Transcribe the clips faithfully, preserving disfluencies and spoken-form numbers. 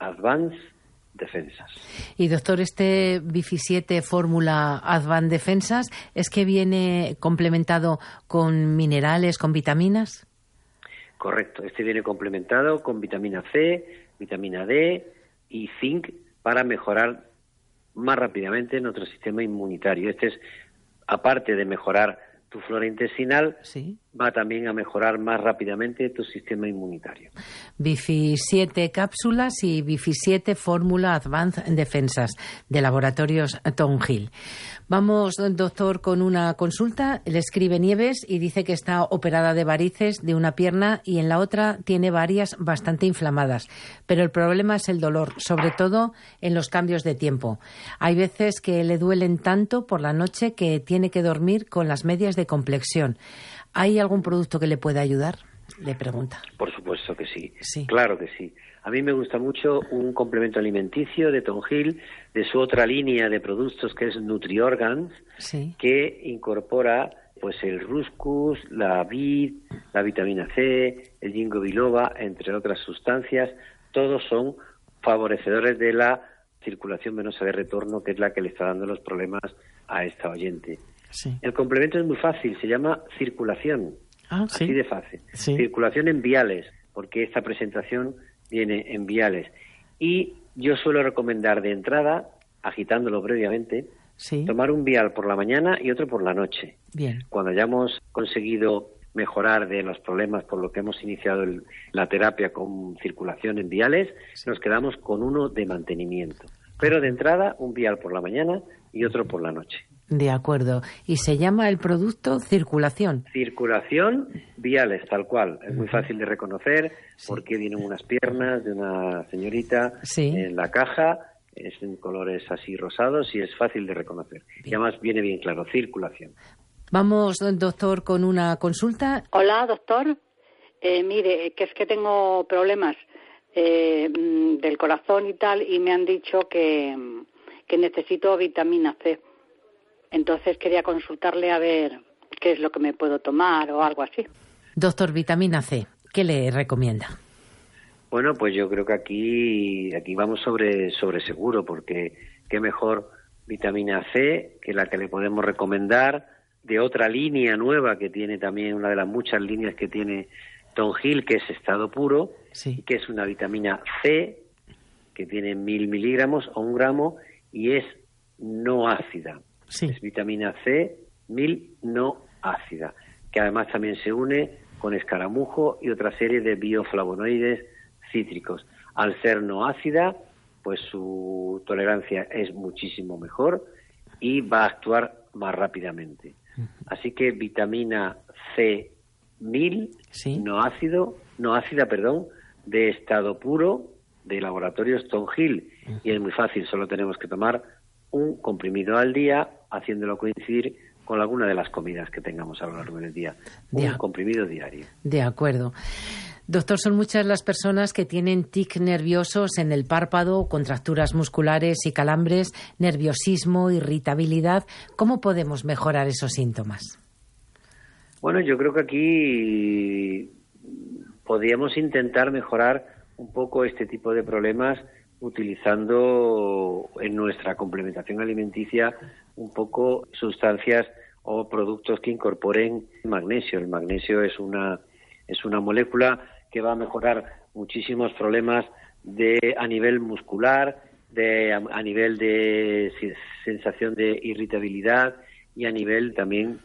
Advanced Defensas. Y doctor, este Bifi siete Fórmula Advanced Defensas, ¿es que viene complementado con minerales, con vitaminas? Correcto, este viene complementado con vitamina C, vitamina D y zinc para mejorar más rápidamente nuestro sistema inmunitario. Este es, aparte de mejorar tu flora intestinal, sí, va también a mejorar más rápidamente tu sistema inmunitario. Bifi siete cápsulas y Bifi siete Fórmula Advanced Defensas de Laboratorios Thornhill. Vamos, doctor, con una consulta. Le escribe Nieves y dice que está operada de varices de una pierna y en la otra tiene varias bastante inflamadas. Pero el problema es el dolor, sobre todo en los cambios de tiempo. Hay veces que le duelen tanto por la noche que tiene que dormir con las medias de complexión. ¿Hay algún producto que le pueda ayudar? Le pregunta. Por supuesto que sí. Sí. Claro que sí. A mí me gusta mucho un complemento alimenticio de Thornhill, de su otra línea de productos que es NutriOrgans, sí, que incorpora pues el Ruscus, la vid, la vitamina C, el ginkgo biloba, entre otras sustancias. Todos son favorecedores de la circulación venosa de retorno, que es la que le está dando los problemas a esta oyente. sí. El complemento es muy fácil, se llama circulación. Ah, Así sí. de fácil. Sí. Circulación en viales, porque esta presentación viene en viales. Y yo suelo recomendar de entrada, agitándolo previamente, Sí. tomar un vial por la mañana y otro por la noche. Bien. Cuando hayamos conseguido mejorar de los problemas por lo que hemos iniciado el, la terapia con circulación en viales, sí, nos quedamos con uno de mantenimiento. Pero de entrada, un vial por la mañana y otro por la noche. De acuerdo. ¿Y se llama el producto circulación? Circulación, viales, tal cual. Es muy fácil de reconocer, sí, porque vienen unas piernas de una señorita, sí, en la caja, es en colores así rosados y es fácil de reconocer. Bien. Y además viene bien claro, circulación. Vamos, doctor, con una consulta. Hola, doctor. Eh, mire, que es que tengo problemas eh, del corazón y tal, y me han dicho que, que necesito vitamina C. Entonces quería consultarle a ver qué es lo que me puedo tomar o algo así. Doctor, vitamina C, ¿qué le recomienda? Bueno, pues yo creo que aquí aquí vamos sobre sobre seguro, porque qué mejor vitamina C que la que le podemos recomendar de otra línea nueva que tiene también, una de las muchas líneas que tiene Thornhill, que es estado puro, sí, que es una vitamina C que tiene mil miligramos o un gramo y es no ácida. Sí. Es vitamina C mil no ácida, que además también se une con escaramujo y otra serie de bioflavonoides cítricos. Al ser no ácida, pues su tolerancia es muchísimo mejor y va a actuar más rápidamente. Uh-huh. Así que vitamina C mil, sí, no ácido, no ácida, perdón, de estado puro de Laboratorios Thornhill. Uh-huh. Y es muy fácil, solo tenemos que tomar un comprimido al día, haciéndolo coincidir con alguna de las comidas que tengamos a lo largo del día. Un de comprimido diario. De acuerdo. Doctor, son muchas las personas que tienen tics nerviosos en el párpado, contracturas musculares y calambres, nerviosismo, irritabilidad. ¿Cómo podemos mejorar esos síntomas? Bueno, yo creo que aquí podríamos intentar mejorar un poco este tipo de problemas utilizando en nuestra complementación alimenticia un poco sustancias o productos que incorporen magnesio. El magnesio es una es una molécula que va a mejorar muchísimos problemas de a nivel muscular, de a, a nivel de sensación de irritabilidad y a nivel también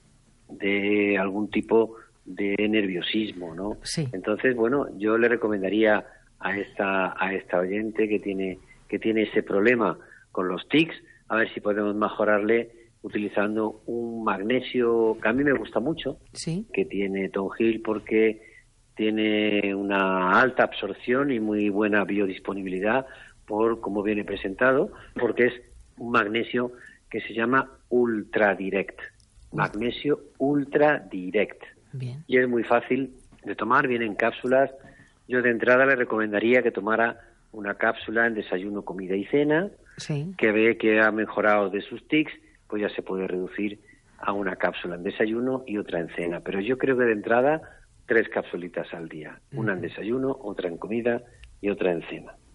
de algún tipo de nerviosismo, ¿no? Sí. Entonces, bueno, yo le recomendaría a esta a esta oyente que tiene que tiene ese problema con los tics, a ver si podemos mejorarle utilizando un magnesio que a mí me gusta mucho, sí, que tiene Thornhill, porque tiene una alta absorción y muy buena biodisponibilidad por cómo viene presentado, porque es un magnesio que se llama Ultra Direct, magnesio Ultra Direct. Bien. Y es muy fácil de tomar, viene en cápsulas. Yo de entrada le recomendaría que tomara una cápsula en desayuno, comida y cena, sí, que ve que ha mejorado de sus tics, pues ya se puede reducir a una cápsula en desayuno y otra en cena. Pero yo creo que de entrada tres cápsulitas al día, una en desayuno, otra en comida y otra en cena.